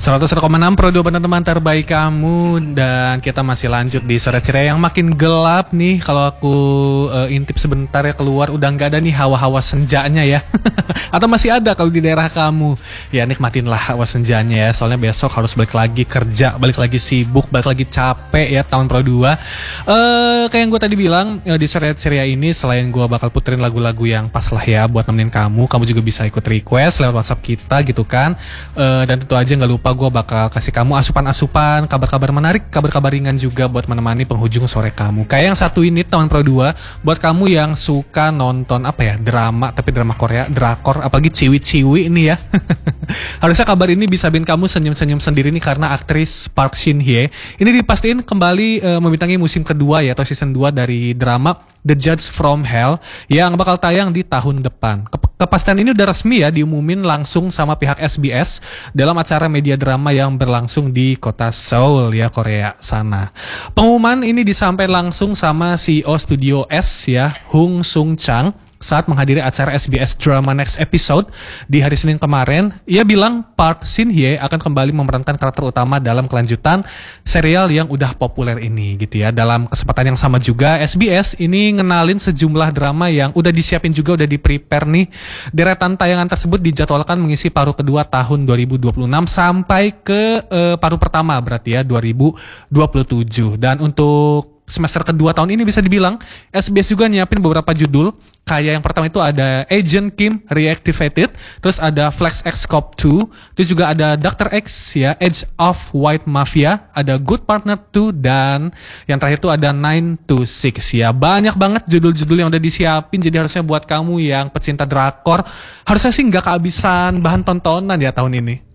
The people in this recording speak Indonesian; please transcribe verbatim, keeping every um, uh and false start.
seratus satu koma enam Pro dua teman terbaik kamu. Dan kita masih lanjut di sore ceria yang makin gelap nih. Kalau aku uh, intip sebentar ya keluar, udah gak ada nih hawa-hawa senjanya ya. Atau masih ada kalau di daerah kamu. Ya nikmatinlah hawa senjanya ya. Soalnya besok harus balik lagi kerja, balik lagi sibuk, balik lagi capek ya tahun Pro dua. uh, Kayak yang gue tadi bilang, uh, di sore ceria ini selain gue bakal puterin lagu-lagu yang pas lah ya buat nemenin kamu, kamu juga bisa ikut request lewat WhatsApp kita gitu kan. uh, Dan tentu aja gak lupa gue bakal kasih kamu asupan-asupan, kabar-kabar menarik, kabar-kabar ringan juga buat menemani penghujung sore kamu. Kayak yang satu ini tahun Pro dua, buat kamu yang suka nonton apa ya, drama, tapi drama Korea, drakor, apalagi ciwi-ciwi ini ya. Harusnya kabar ini bisa bikin kamu senyum-senyum sendiri nih, karena aktris Park Shin Hye ini dipastiin kembali uh, membintangi musim kedua ya, atau season dua dari drama The Judge from Hell yang bakal tayang di tahun depan. Kepastian ini udah resmi ya, diumumin langsung sama pihak S B S dalam acara media drama yang berlangsung di kota Seoul ya, Korea sana. Pengumuman ini disampaikan langsung sama C E O Studio S ya, Hung Sung Chang, saat menghadiri acara S B S Drama Next Episode di hari Senin kemarin. Ia bilang Park Shin Hye akan kembali memerankan karakter utama dalam kelanjutan serial yang udah populer ini gitu ya. Dalam kesempatan yang sama juga S B S ini ngenalin sejumlah drama yang udah disiapin juga, udah di-prepare nih. Deretan tayangan tersebut dijadwalkan mengisi paruh kedua tahun dua ribu dua puluh enam sampai ke uh, paruh pertama berarti ya dua ribu dua puluh tujuh. Dan untuk semester kedua tahun ini bisa dibilang S B S juga nyiapin beberapa judul. Kayak yang pertama itu ada Agent Kim Reactivated, terus ada Flex X Cop two, terus juga ada Doctor X ya, Edge of White Mafia, ada Good Partner two, dan yang terakhir itu ada nine to six ya. Banyak banget judul-judul yang udah disiapin, jadi harusnya buat kamu yang pecinta drakor, harusnya sih nggak kehabisan bahan tontonan ya tahun ini.